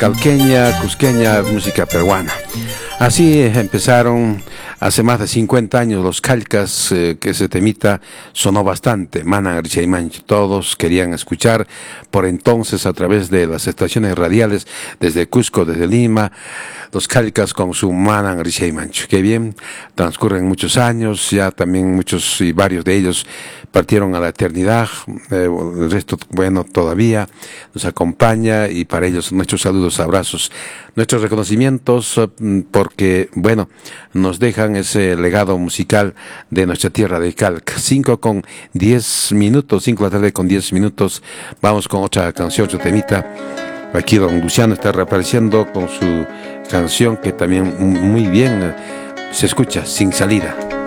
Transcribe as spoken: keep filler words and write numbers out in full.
calqueña, cusqueña, música peruana. Así empezaron hace más de cincuenta años los calcas, eh, que ese temita sonó bastante, Mana Richaymancho. Todos querían escuchar por entonces a través de las estaciones radiales desde Cusco, desde Lima, los calcas con su Mana Richaymancho. Qué bien, transcurren muchos años, ya también muchos y varios de ellos partieron a la eternidad, eh, el resto, bueno, todavía nos acompaña y para ellos nuestros saludos, abrazos, nuestros reconocimientos, porque, bueno, nos dejan ese legado musical de nuestra tierra de Calca. Cinco con diez minutos, cinco de la tarde con diez minutos, vamos con otra canción, otro temita. Aquí don Luciano está reapareciendo con su canción que también muy bien se escucha, Sin Salida.